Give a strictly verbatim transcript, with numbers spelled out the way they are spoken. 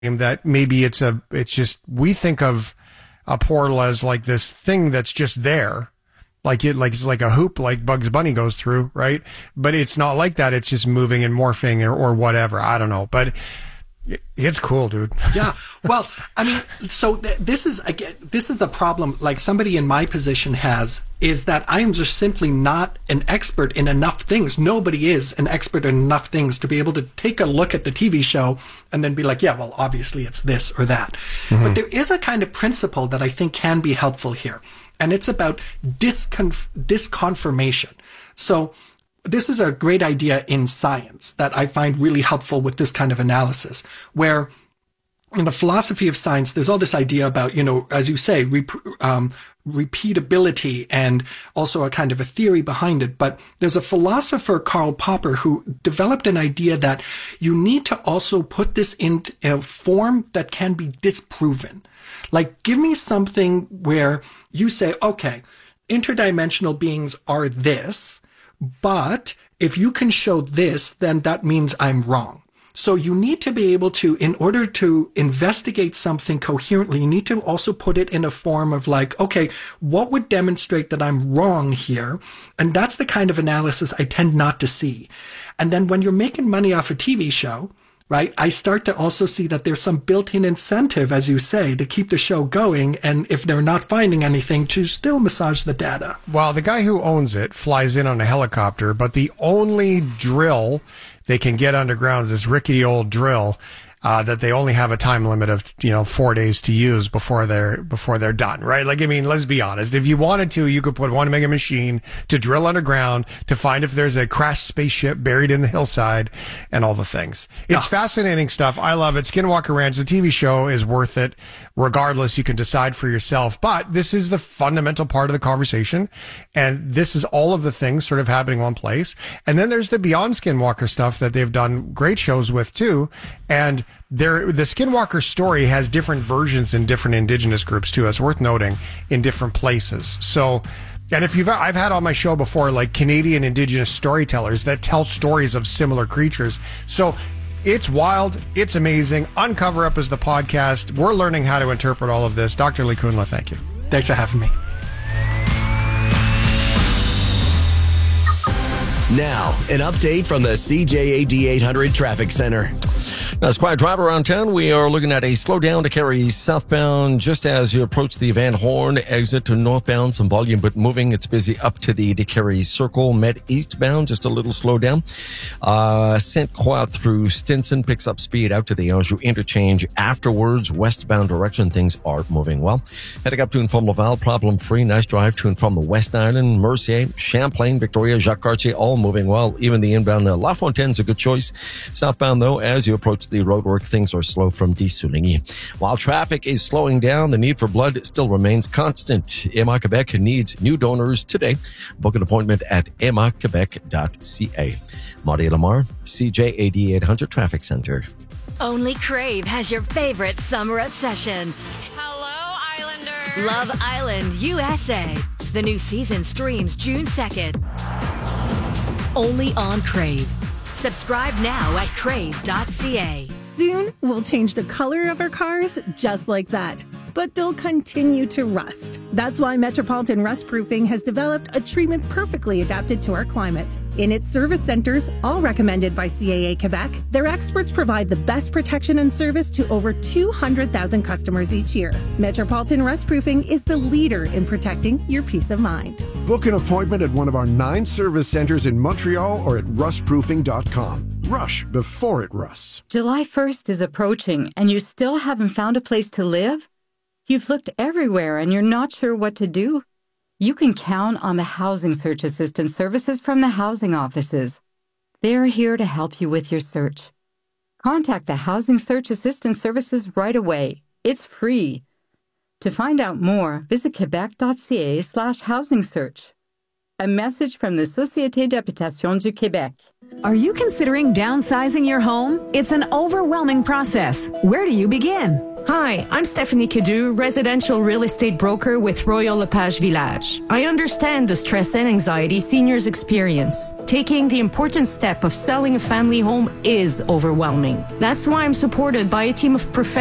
that maybe it's a, it's just, we think of a portal as like this thing that's just there. Like it, like it's like a hoop, like Bugs Bunny goes through, right? But it's not like that. It's just moving and morphing or, or whatever. I don't know, but it's cool, dude. Yeah. Well, I mean, so th- this is again, this is the problem. Like somebody in my position has is that I am just simply not an expert in enough things. Nobody is an expert in enough things to be able to take a look at the T V show and then be like, yeah, well, obviously it's this or that. Mm-hmm. But there is a kind of principle that I think can be helpful here. And it's about disconf- disconfirmation. So this is a great idea in science that I find really helpful with this kind of analysis, where in the philosophy of science, there's all this idea about, you know, as you say, rep- um, repeatability and also a kind of a theory behind it. But there's a philosopher, Karl Popper, who developed an idea that you need to also put this in a form that can be disproven. Like, give me something where you say, okay, interdimensional beings are this, but if you can show this, then that means I'm wrong. So you need to be able to, in order to investigate something coherently, you need to also put it in a form of like, okay, what would demonstrate that I'm wrong here? And that's the kind of analysis I tend not to see. And then when you're making money off a T V show, right, I start to also see that there's some built-in incentive, as you say, to keep the show going. And if they're not finding anything, to still massage the data. Well, the guy who owns it flies in on a helicopter, but the only drill they can get underground is this rickety old drill uh, that they only have a time limit of, you know, four days to use before they're before they're done, right? Like, I mean, let's be honest. If you wanted to, you could put one mega machine to drill underground to find if there's a crashed spaceship buried in the hillside and all the things. It's yeah. fascinating stuff. I love it. Skinwalker Ranch, the T V show, is worth it. Regardless, you can decide for yourself. But this is the fundamental part of the conversation. And this is all of the things sort of happening in one place. And then there's the Beyond Skinwalker stuff that they've done great shows with too. And there, the Skinwalker story has different versions in different indigenous groups too. It's worth noting, in different places. So, and if you've, I've had on my show before, like Canadian indigenous storytellers that tell stories of similar creatures. So it's wild. It's amazing. Uncover Up is the podcast. We're learning how to interpret all of this. Doctor Lee Kunla, thank you. Thanks for having me. Now, an update from the C J A D eight hundred Traffic Center. Now, as quiet drive around town, we are looking at a slowdown to carry southbound just as you approach the Van Horn exit to northbound. Some volume, but moving. It's busy up to the DeCarry Circle. Met eastbound, just a little slowdown. Uh, Saint Croix through Stinson picks up speed out to the Anjou interchange. Afterwards, westbound direction, things are moving well. Heading up to and from Laval, problem free. Nice drive to and from the West Island, Mercier, Champlain, Victoria, Jacques Cartier, all moving well. Even the inbound uh, La Fontaine's a good choice. Southbound, though, as you approach the roadwork, things are slow from Dissouligny. While traffic is slowing down, the need for blood still remains constant. Emma Quebec needs new donors today. Book an appointment at emma quebec dot c a. Marty Lamar, C J A D eight hundred Traffic Center. Only Crave has your favorite summer obsession. Hello, Islander. Love Island, U S A. The new season streams June second. Only on Crave. Subscribe now at crave dot c a. Soon, we'll change the color of our cars just like that. But they'll continue to rust. That's why Metropolitan Rust Proofing has developed a treatment perfectly adapted to our climate. In its service centers, all recommended by C A A Quebec, their experts provide the best protection and service to over two hundred thousand customers each year. Metropolitan Rust Proofing is the leader in protecting your peace of mind. Book an appointment at one of our nine service centers in Montreal or at rust proofing dot com. Rush before it rusts. July first is approaching and you still haven't found a place to live? You've looked everywhere and you're not sure what to do? You can count on the Housing Search Assistance services from the housing offices. They're here to help you with your search. Contact the Housing Search Assistance services right away. It's free. To find out more, visit quebec dot c a slash housing search. A message from the Société d'Habitation du Québec. Are you considering downsizing your home? It's an overwhelming process. Where do you begin? Hi, I'm Stephanie Cadu, residential real estate broker with Royal LePage Village. I understand the stress and anxiety seniors experience. Taking the important step of selling a family home is overwhelming. That's why I'm supported by a team of professionals